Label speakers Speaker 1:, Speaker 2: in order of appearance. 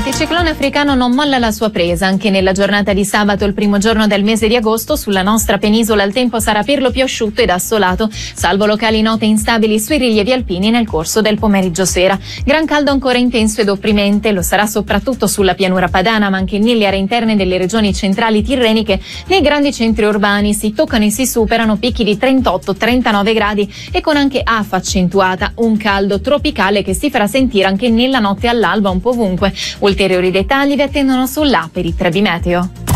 Speaker 1: L'anticiclone africano non molla la sua presa. Anche nella giornata di sabato, il primo giorno del mese di agosto, sulla nostra penisola il tempo sarà per lo più asciutto ed assolato, salvo locali note instabili sui rilievi alpini nel corso del pomeriggio sera. Gran caldo ancora intenso ed opprimente, lo sarà soprattutto sulla pianura padana, ma anche nelle aree interne delle regioni centrali tirreniche. Nei grandi centri urbani si toccano e si superano picchi di 38-39 gradi e con anche afa accentuata, un caldo tropicale che si farà sentire anche nella notte all'alba un po' ovunque. Ulteriori dettagli vi attendono sull'app per i Trebi Meteo.